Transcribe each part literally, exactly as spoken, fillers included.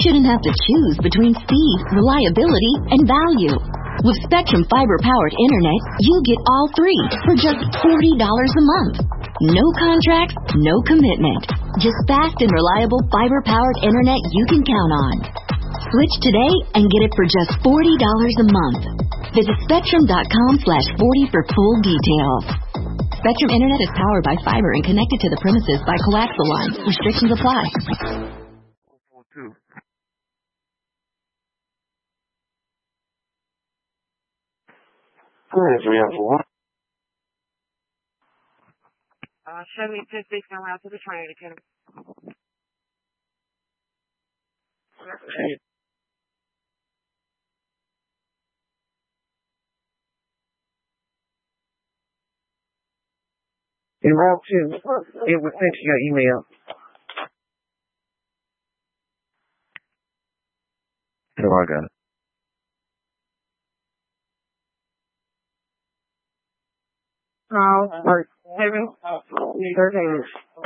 shouldn't have to choose between speed, reliability, and value. With Spectrum fiber-powered internet, you get all three for just forty dollars a month. No contracts, no commitment. Just fast and reliable fiber-powered internet you can count on. Switch today and get it for just forty dollars a month. Visit spectrum.com slash 40 for full details. Spectrum Internet is powered by fiber and connected to the premises by coaxial lines. Restrictions apply. Uh, show me two speaks now out to the training academy. In route two, it was sent to your email. So I got it. No, or seven, thirteen.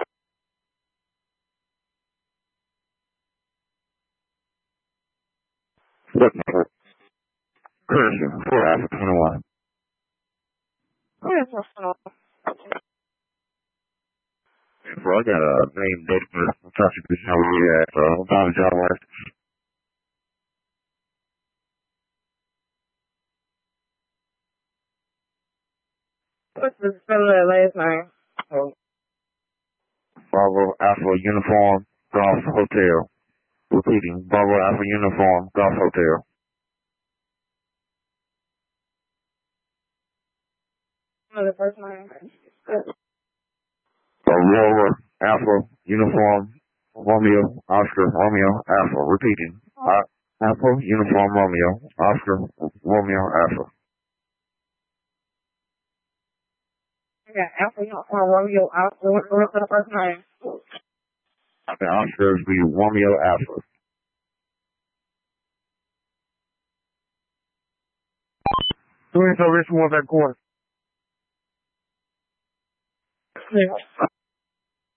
What number? Correction, four after twenty-one. Where's my phone? So I got a name, date, birth, contribution, how we at, so I'm probably job work. What's the spelling of that last name? Oh. Bravo Alpha Uniform Golf Hotel. Repeating, Bravo Alpha Uniform Golf Hotel. What was the first name? Aurora Alpha Uniform Romeo Oscar Romeo Alpha. Repeating, uh, Alpha Uniform Romeo Oscar Romeo Alpha. Yeah, Alpha Uniform Romeo Alpha. What's the first name? The Oscar is the Romeo Alpha. Doing so, this one that course. Yeah.